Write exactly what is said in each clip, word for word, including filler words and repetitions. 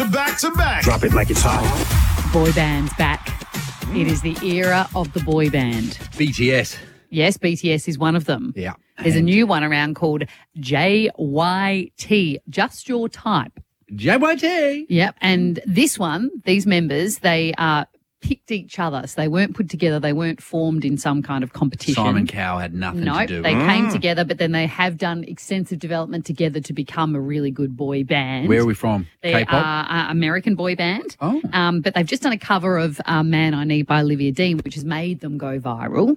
to back to back. Drop it like it's hot. Boy band's back. It is the era of the boy band. B T S. Yes, B T S is one of them. Yeah. There's a new one around called J Y T, Just Your Type. J Y T. Yep. And this one, these members, they uh, picked each other. So they weren't put together. They weren't formed in some kind of competition. Simon Cowell had nothing No, to do with they it. came together, but then they have done extensive development together to become a really good boy band. Where are we from? They K-pop? are an American boy band. Oh. Um, but they've just done a cover of uh, Man I Need by Olivia Dean, which has made them go viral.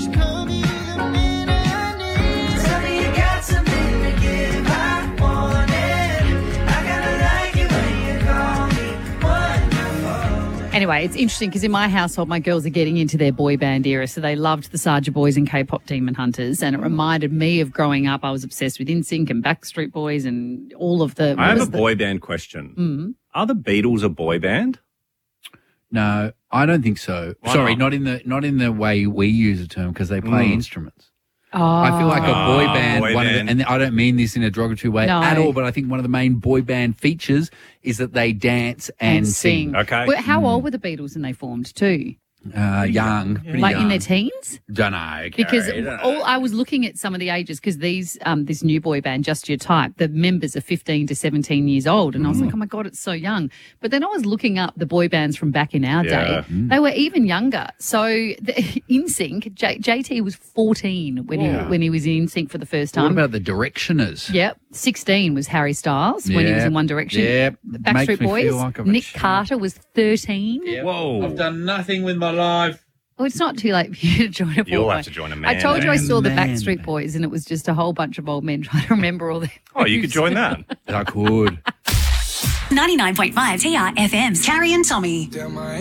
Anyway, it's interesting because in my household, my girls are getting into their boy band era. So they loved the Sarja Boys and K-pop Demon Hunters. And it reminded me of growing up. I was obsessed with NSYNC and Backstreet Boys and all of the... I have a the, boy band question. Mm. Are the Beatles a boy band? No, I don't think so. Why Sorry, not? not in the not in the way we use the term because they play Mm. instruments. Oh. I feel like a boy Ah, band, boy one band. Of the, and I don't mean this in a derogatory way No. at all, but I think one of the main boy band features is that they dance and, and sing. sing. Okay. But how old were the Beatles when they formed too? Uh, young, pretty Like young. in their teens? Don't know. Because Carrie, don't know. all I was looking at some of the ages because these um this new boy band, Just Your Type, the members are fifteen to seventeen years old, and I was like, oh my god, it's so young. But then I was looking up the boy bands from back in our Yeah. day; they were even younger. So the, InSync, J, JT was fourteen when Yeah. he when he was in InSync for the first What time. about the Directioners? Yep, sixteen was Harry Styles when he was Yep. in One Direction. Yep. The Makes Backstreet me Boys, feel like I've Nick actually- Carter was thirteen. Whoa. I've done nothing with my life. Well, it's not too late for you to join a boy You'll band. have to join a I man told you I band. saw the Man Backstreet band. Boys, and it was just a whole bunch of old men trying to remember all their. Oh, you could moves. join that. I could. ninety-nine point five T R F M's Carrie and Tommy.